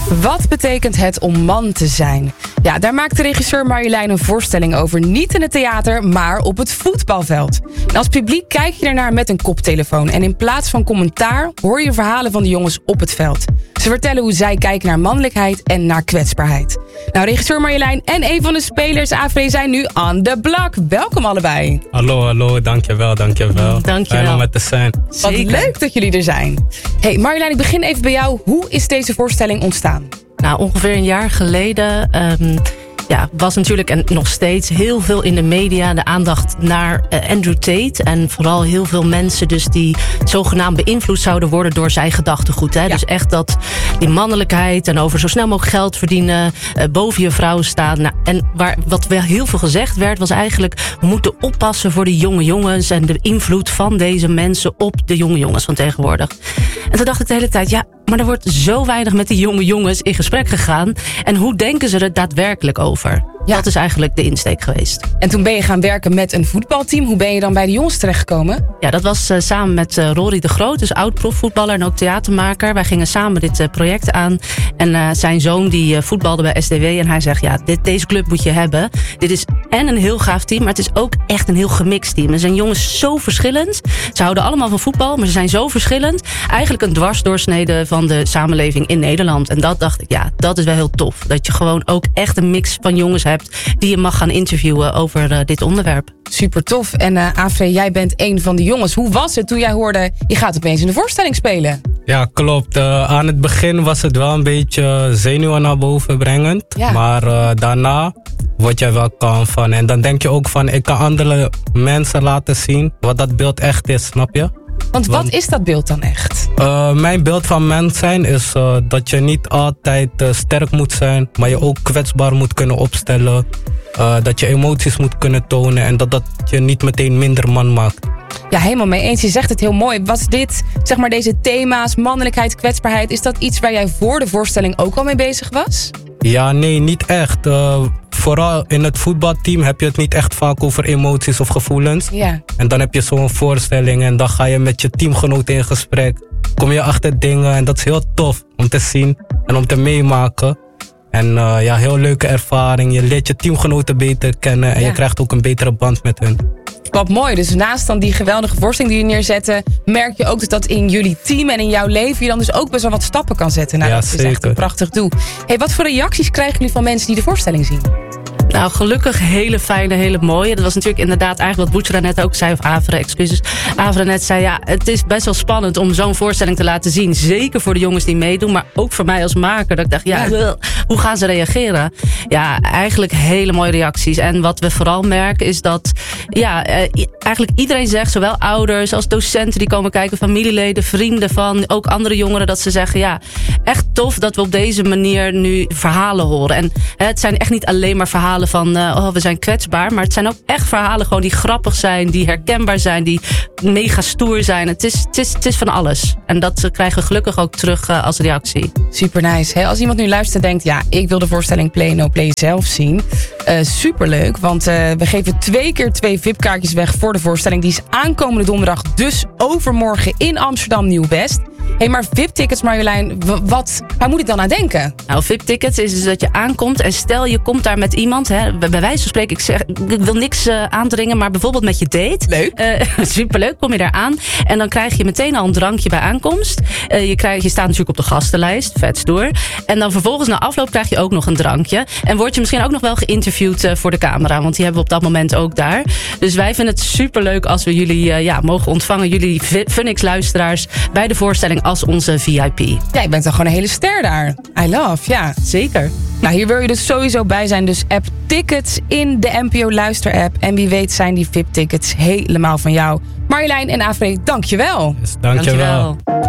Wat betekent het om man te zijn? Ja, daar maakt de regisseur Marjolein een voorstelling over. Niet in het theater, maar op het voetbalveld. En als publiek kijk je ernaar met een koptelefoon. En in plaats van commentaar hoor je verhalen van de jongens op het veld. Ze vertellen hoe zij kijken naar mannelijkheid en naar kwetsbaarheid. Nou, regisseur Marjolein en een van de spelers, Afre, zijn nu on the block. Welkom allebei. Hallo, dankjewel. Fijn om het te zijn. Wat leuk dat jullie er zijn. Hey Marjolein, ik begin even bij jou. Hoe is deze voorstelling ontstaan? Nou, ongeveer een jaar geleden was natuurlijk en nog steeds heel veel in de media de aandacht naar Andrew Tate. En vooral heel veel mensen dus die zogenaamd beïnvloed zouden worden door zijn gedachtegoed. Hè? Ja. Dus echt dat die mannelijkheid en over zo snel mogelijk geld verdienen, boven je vrouw staan. Nou, en wat wel heel veel gezegd werd, was eigenlijk we moeten oppassen voor de jonge jongens en de invloed van deze mensen op de jonge jongens van tegenwoordig. En toen dacht ik de hele tijd, ja, maar er wordt zo weinig met die jonge jongens in gesprek gegaan. En hoe denken ze er daadwerkelijk over? Ja. Dat is eigenlijk de insteek geweest. En toen ben je gaan werken met een voetbalteam. Hoe ben je dan bij de jongens terechtgekomen? Ja, dat was samen met Rory de Groot, dus oud-profvoetballer en ook theatermaker. Wij gingen samen dit project aan. En zijn zoon die voetbalde bij SDW. En hij zegt, ja, deze club moet je hebben. Dit is en een heel gaaf team, maar het is ook echt een heel gemixt team. Er zijn jongens zo verschillend. Ze houden allemaal van voetbal, maar ze zijn zo verschillend. Eigenlijk een dwarsdoorsnede van de samenleving in Nederland. En dat dacht ik, ja, dat is wel heel tof. Dat je gewoon ook echt een mix van jongens hebt die je mag gaan interviewen over dit onderwerp. Super tof. En Afre, jij bent een van de jongens. Hoe was het toen jij hoorde, je gaat opeens in de voorstelling spelen? Ja, klopt. Aan het begin was het wel een beetje zenuwen naar boven brengend. Ja. Maar daarna word jij wel kalm van. En dan denk je ook van, ik kan andere mensen laten zien wat dat beeld echt is, snap je? Want wat is dat beeld dan echt? Mijn beeld van mens zijn is dat je niet altijd sterk moet zijn, maar je ook kwetsbaar moet kunnen opstellen. Dat je emoties moet kunnen tonen en dat je niet meteen minder man maakt. Ja, helemaal mee eens. Je zegt het heel mooi. Was dit, zeg maar, deze thema's, mannelijkheid, kwetsbaarheid, is dat iets waar jij voor de voorstelling ook al mee bezig was? Ja, nee, niet echt. Vooral in het voetbalteam heb je het niet echt vaak over emoties of gevoelens. Ja. En dan heb je zo'n voorstelling en dan ga je met je teamgenoten in gesprek. Kom je achter dingen en dat is heel tof om te zien en om te meemaken. En heel leuke ervaring. Je leert je teamgenoten beter kennen en je krijgt ook een betere band met hun. Wat mooi. Dus naast dan die geweldige voorstelling die je neerzetten, merk je ook dat in jullie team en in jouw leven je dan dus ook best wel wat stappen kan zetten. Nou, dat is echt een prachtig doel. Hey, wat voor reacties krijgen jullie van mensen die de voorstelling zien? Nou, gelukkig hele fijne, hele mooie. Dat was natuurlijk inderdaad eigenlijk wat Boetra net ook zei, of Avre, excuses. Avre net zei, ja, het is best wel spannend om zo'n voorstelling te laten zien. Zeker voor de jongens die meedoen, maar ook voor mij als maker. Dat ik dacht, hoe gaan ze reageren? Ja, eigenlijk hele mooie reacties. En wat we vooral merken is dat, eigenlijk iedereen zegt, zowel ouders als docenten die komen kijken, familieleden, vrienden van, ook andere jongeren, dat ze zeggen, ja, echt tof dat we op deze manier nu verhalen horen. En het zijn echt niet alleen maar verhalen van we zijn kwetsbaar, maar het zijn ook echt verhalen gewoon die grappig zijn, die herkenbaar zijn, die mega stoer zijn. Het is van alles. En dat krijgen we gelukkig ook terug als reactie. Super nice. Hey, als iemand nu luistert en denkt, ja, ik wil de voorstelling Play No Play zelf zien. Superleuk, want we geven 2 keer 2 VIP-kaartjes weg voor de voorstelling. Die is aankomende donderdag, dus overmorgen in Amsterdam Nieuw-West. Hey, maar VIP-tickets, Marjolein, waar moet ik dan aan denken? Nou, VIP-tickets is dus dat je aankomt en stel je komt daar met iemand, hè, bij wijze van spreken, ik wil niks aandringen, maar bijvoorbeeld met je date. Leuk. Superleuk, kom je daar aan en dan krijg je meteen al een drankje bij aankomst. Je staat natuurlijk op de gastenlijst, vet stoer. En dan vervolgens na afloop krijg je ook nog een drankje. En word je misschien ook nog wel geïnterviewd voor de camera, want die hebben we op dat moment ook daar. Dus wij vinden het superleuk als we jullie mogen ontvangen, jullie Funix-luisteraars, bij de voorstelling als onze VIP. Ja, je bent dan gewoon een hele ster daar. I love, ja. Zeker. Nou, hier wil je dus sowieso bij zijn. Dus app tickets in de NPO Luister-app. En wie weet zijn die VIP-tickets helemaal van jou. Marjolein en Afre, dankjewel. Yes, dankjewel.